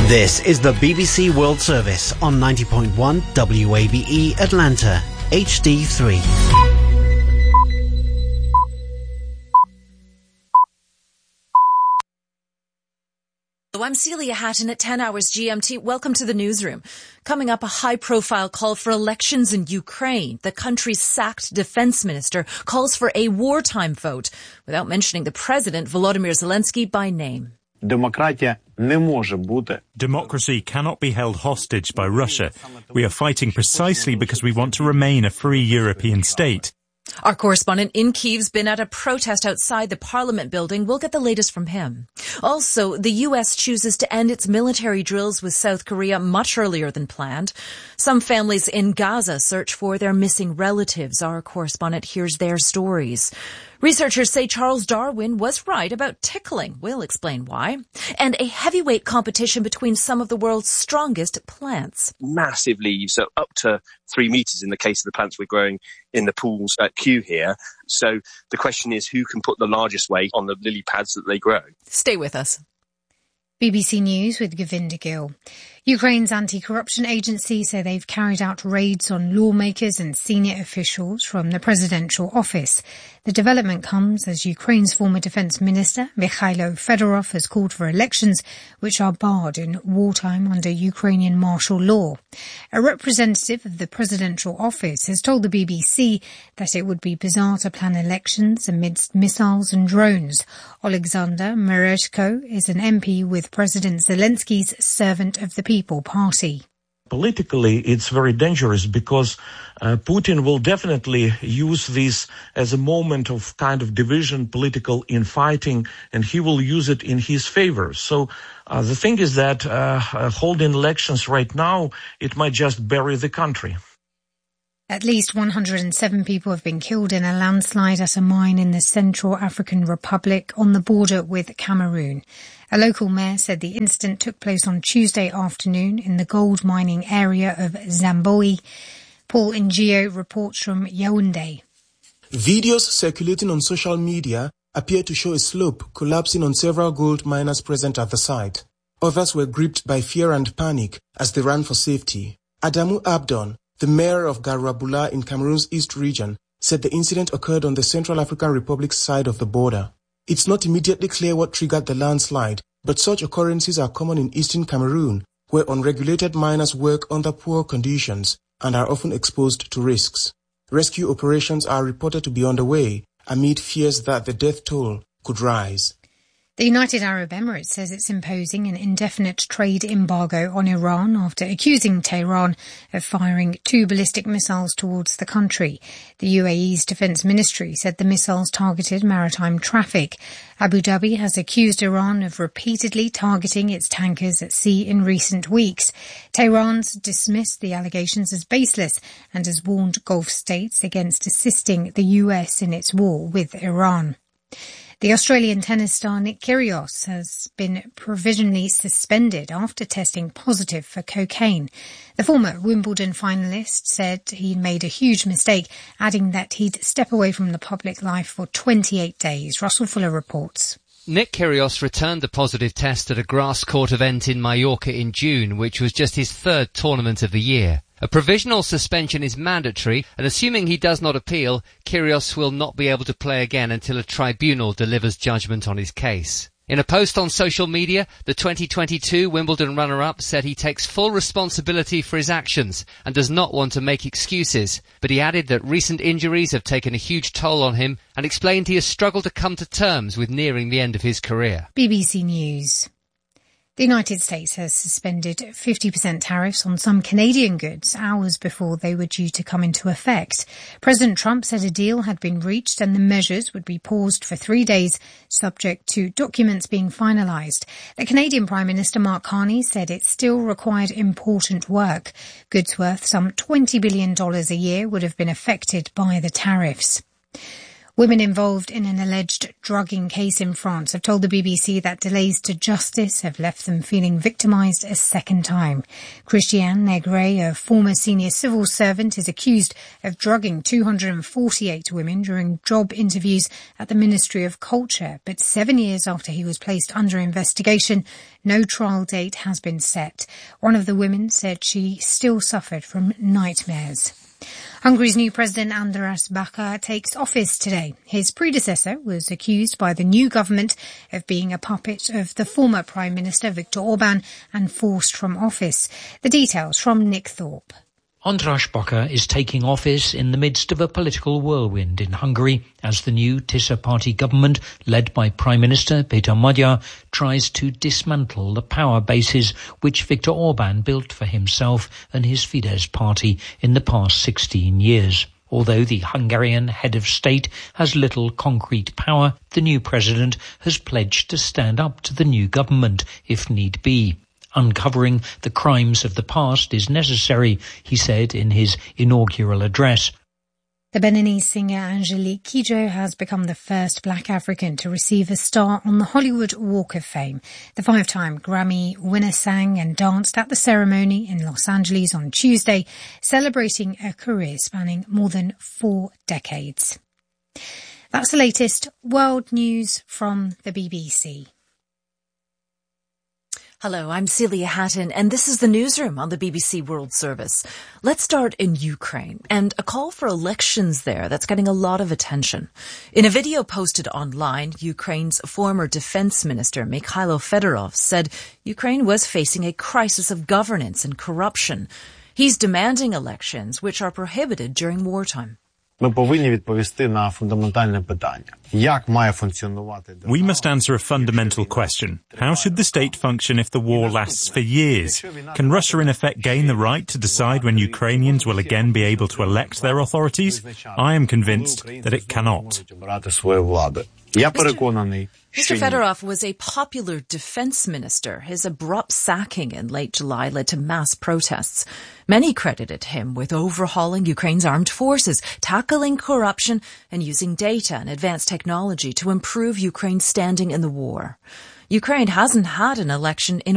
This is the BBC World Service on 90.1 WABE Atlanta, HD3. I'm Celia Hatton at 10 hours GMT. Welcome to the newsroom. Coming up, a high-profile call for elections in Ukraine. The country's sacked defense minister calls for a wartime vote without mentioning the president, Volodymyr Zelensky, by name. Democracy cannot be held hostage by Russia. We are fighting precisely because we want to remain a free European state. Our correspondent in Kyiv's been at a protest outside the Parliament building. We'll get the latest from him. Also, the U.S. chooses to end its military drills with South Korea much earlier than planned. Some families in Gaza search for their missing relatives. Our correspondent hears their stories. Researchers say Charles Darwin was right about tickling. We'll explain why. And a heavyweight competition between some of the world's strongest plants. Massive leaves, so up to 3 meters in the case of the plants we're growing in the pools at Kew here. So the question is, who can put the largest weight on the lily pads that they grow? Stay with us. BBC News with Govinda Gill. Ukraine's anti-corruption agency say they've carried out raids on lawmakers and senior officials from the presidential office. The development comes as Ukraine's former defence minister, Mikhailo Fedorov, has called for elections which are barred in wartime under Ukrainian martial law. A representative of the presidential office has told the BBC that it would be bizarre to plan elections amidst missiles and drones. Alexander Merezhko is an MP with President Zelensky's Servant of the People party. Politically, it's very dangerous because Putin will definitely use this as a moment of kind of division, political infighting, and he will use it in his favor. So the thing is that holding elections right now, it might just bury the country. At least 107 people have been killed in a landslide at a mine in the Central African Republic on the border with Cameroon. A local mayor said the incident took place on Tuesday afternoon in the gold mining area of Zamboi. Paul Ngio reports from Yaoundé. Videos circulating on social media appear to show a slope collapsing on several gold miners present at the site. Others were gripped by fear and panic as they ran for safety. Adamu Abdon, the mayor of Garabula in Cameroon's East region, said the incident occurred on the Central African Republic's side of the border. It's not immediately clear what triggered the landslide, but such occurrences are common in eastern Cameroon, where unregulated miners work under poor conditions and are often exposed to risks. Rescue operations are reported to be underway amid fears that the death toll could rise. The United Arab Emirates says it's imposing an indefinite trade embargo on Iran after accusing Tehran of firing 2 ballistic missiles towards the country. The UAE's defence ministry said the missiles targeted maritime traffic. Abu Dhabi has accused Iran of repeatedly targeting its tankers at sea in recent weeks. Tehran's dismissed the allegations as baseless and has warned Gulf states against assisting the US in its war with Iran. The Australian tennis star Nick Kyrgios has been provisionally suspended after testing positive for cocaine. The former Wimbledon finalist said he'd made a huge mistake, adding that he'd step away from the public life for 28 days. Russell Fuller reports. Nick Kyrgios returned the positive test at a grass court event in Mallorca in June, which was just his 3rd tournament of the year. A provisional suspension is mandatory, and assuming he does not appeal, Kyrgios will not be able to play again until a tribunal delivers judgment on his case. In a post on social media, the 2022 Wimbledon runner-up said he takes full responsibility for his actions and does not want to make excuses, but he added that recent injuries have taken a huge toll on him and explained he has struggled to come to terms with nearing the end of his career. BBC News. The United States has suspended 50% tariffs on some Canadian goods hours before they were due to come into effect. President Trump said a deal had been reached and the measures would be paused for 3 days, subject to documents being finalised. The Canadian Prime Minister Mark Carney said it still required important work. Goods worth some $20 billion a year would have been affected by the tariffs. Women involved in an alleged drugging case in France have told the BBC that delays to justice have left them feeling victimised a second time. Christiane Negre, a former senior civil servant, is accused of drugging 248 women during job interviews at the Ministry of Culture. But 7 years after he was placed under investigation, no trial date has been set. One of the women said she still suffered from nightmares. Hungary's new president András Baka takes office today. His predecessor was accused by the new government of being a puppet of the former Prime Minister Viktor Orbán and forced from office. The details from Nick Thorpe. András Baka is taking office in the midst of a political whirlwind in Hungary as the new Tisza party government, led by Prime Minister Péter Magyar, tries to dismantle the power bases which Viktor Orbán built for himself and his Fidesz party in the past 16 years. Although the Hungarian head of state has little concrete power, the new president has pledged to stand up to the new government if need be. Uncovering the crimes of the past is necessary, he said in his inaugural address. The Beninese singer Angelique Kidjo has become the first black African to receive a star on the Hollywood Walk of Fame. The five-time Grammy winner sang and danced at the ceremony in Los Angeles on Tuesday, celebrating a career spanning more than 4 decades. That's the latest world news from the BBC. Hello, I'm Celia Hatton, and this is the newsroom on the BBC World Service. Let's start in Ukraine, and a call for elections there that's getting a lot of attention. In a video posted online, Ukraine's former defense minister, Mikhailo Fedorov, said Ukraine was facing a crisis of governance and corruption. He's demanding elections which are prohibited during wartime. We must answer a fundamental question. How should the state function if the war lasts for years? Can Russia in effect gain the right to decide when Ukrainians will again be able to elect their authorities? I am convinced that it cannot. Mr. Fedorov was a popular defense minister. His abrupt sacking in late July led to mass protests. Many credited him with overhauling Ukraine's armed forces, tackling corruption, and using data and advanced technology to improve Ukraine's standing in the war. Ukraine hasn't had an election in